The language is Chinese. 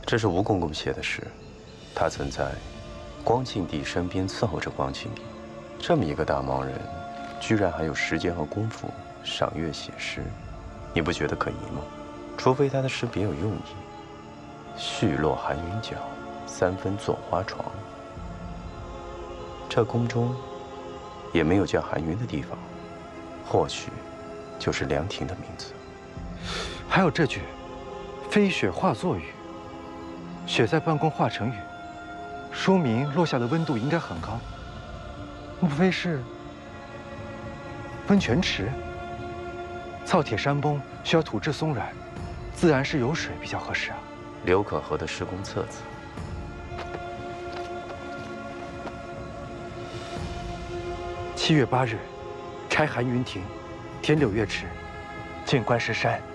这是吴公公写的诗，他曾在光庆帝身边伺候着光庆帝。这么一个大忙人，居然还有时间和功夫赏月写诗，你不觉得可疑吗？除非他的诗别有用意。絮落寒云脚，3分坐花床。这宫中也没有叫寒云的地方，或许就是凉亭的名字。 还有这句“飞雪化作雨”，雪在半空化成雨，说明落下的温度应该很高。莫非是温泉池？糙铁山崩需要土质松软，自然是有水比较合适啊。 刘可和的施工册子。 7月8日，开寒云亭，天6月池，进观石山。